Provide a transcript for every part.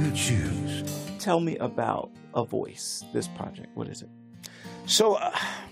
to choose. Tell me about A Voice, this project. What is it? So,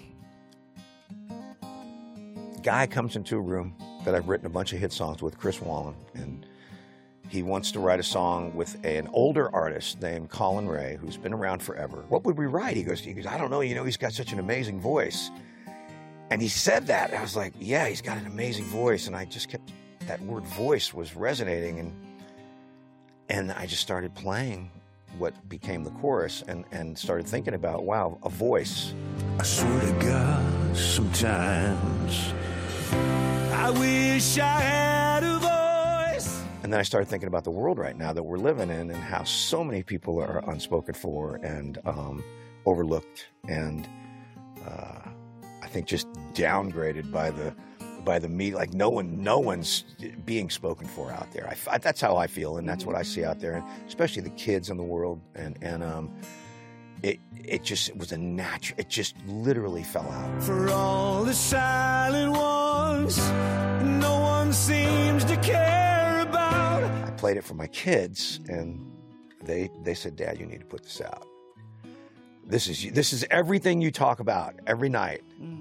guy comes into a room that I've written a bunch of hit songs with, Chris Wallen, and he wants to write a song with an older artist named Colin Ray, who's been around forever. What would we write? He goes, I don't know, he's got such an amazing voice. And he said that, and I was like, yeah, he's got an amazing voice, and I just kept, that word voice was resonating, and I just started playing what became the chorus and started thinking about, wow, a voice. I swear to God, sometimes I wish I had a voice. And then I started thinking about the world right now that we're living in and how so many people are unspoken for and overlooked and I think just downgraded by the media. Like no one's being spoken for out there. That's how I feel, and that's what I see out there, and especially the kids in the world. And it was a natural. It just literally fell out. For all the silent ones, no one seems to care about. I played it for my kids, and they said, "Dad, you need to put this out. This is everything you talk about every night."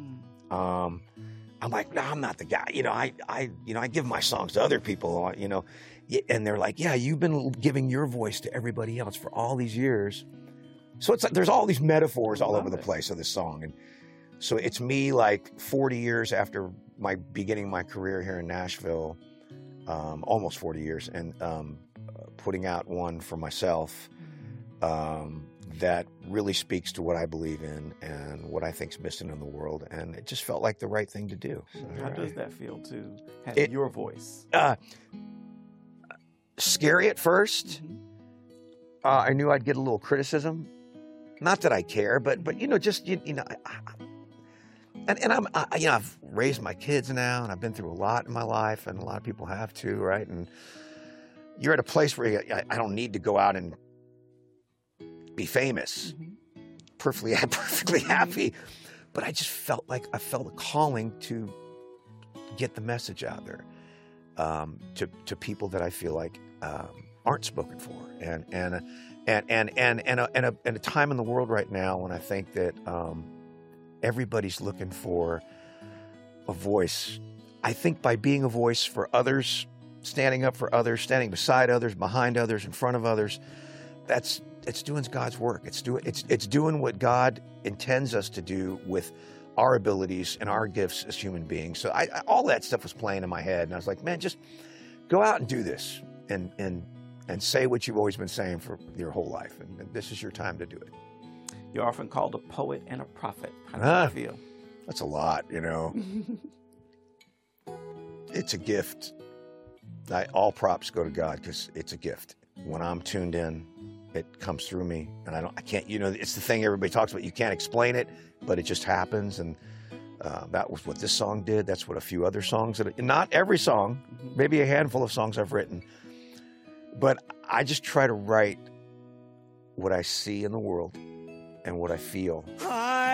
I'm like, no, I'm not the guy. I give my songs to other people, and they're like, yeah, you've been giving your voice to everybody else for all these years. So it's like, there's all these metaphors all over the place of this song. And so it's me like 40 years after beginning my career here in Nashville, almost 40 years, and putting out one for myself that really speaks to what I believe in and what I think's missing in the world, and it just felt like the right thing to do. So, how does that feel to have your voice? Scary at first. I knew I'd get a little criticism. Not that I care, but just and I've raised my kids now, and I've been through a lot in my life, and a lot of people have too, right? And you're at a place where I don't need to go out and be famous, perfectly happy, but I just felt a calling to get the message out there to people that I feel like aren't spoken for, and a time in the world right now when I think that everybody's looking for a voice. I think by being a voice for others, standing up for others, standing beside others, behind others, in front of others, it's doing God's work. It's doing what God intends us to do with our abilities and our gifts as human beings. So all that stuff was playing in my head, and I was like, man, just go out and do this and say what you've always been saying for your whole life, and this is your time to do it. You're often called a poet and a prophet. How do you feel? That's a lot, It's a gift. All props go to God because it's a gift. When I'm tuned in, it comes through me, and I can't, it's the thing everybody talks about. You can't explain it, but it just happens. And that was what this song did. That's what a few other songs not every song, maybe a handful of songs I've written, but I just try to write what I see in the world and what I feel.